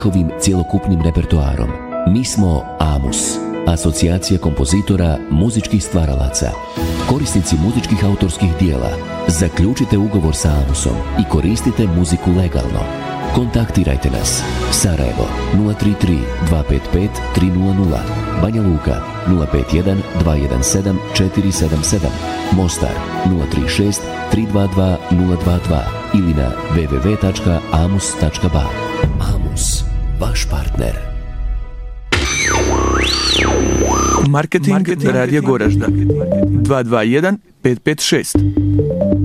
njihovim cjelokupnim repertoarom. Mi smo Amus, asocijacija kompozitora muzičkih stvaralaca. Korisnici muzičkih autorskih dijela, zaključite ugovor sa Amusom i koristite muziku legalno. Kontaktirajte nas. Sarajevo 033 255 300, Banja Luka 051 217 477, Mostar 036 322 022 ili na www.amus.ba. Amus, vaš partner. Marketing Radija Goražda 221 556.